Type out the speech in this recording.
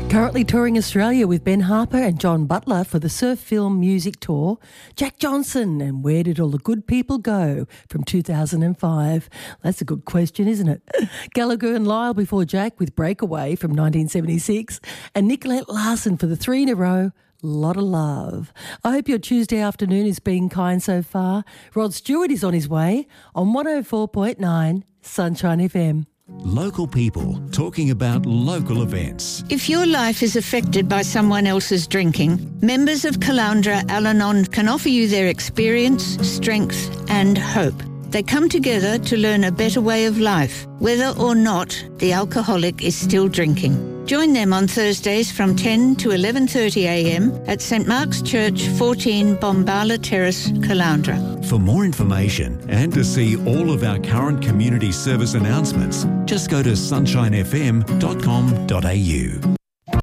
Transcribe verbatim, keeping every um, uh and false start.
Currently touring Australia with Ben Harper and John Butler for the Surf Film Music Tour, Jack Johnson and Where Did All the Good People Go from two thousand five? That's a good question, isn't it? Gallagher and Lyle before Jack with Breakaway from nineteen seventy-six, and Nicolette Larson for the three in a row, Lot of Love. I hope your Tuesday afternoon is being kind so far. Rod Stewart is on his way on one oh four point nine Sunshine F M. Local people talking about local events. If your life is affected by someone else's drinking, members of Caloundra Al-Anon can offer you their experience, strength and hope. They come together to learn a better way of life, whether or not the alcoholic is still drinking. Join them on Thursdays from ten to eleven thirty a m at St Mark's Church, fourteen Bombala Terrace, Caloundra. For more information and to see all of our current community service announcements, just go to sunshine f m dot com dot a u.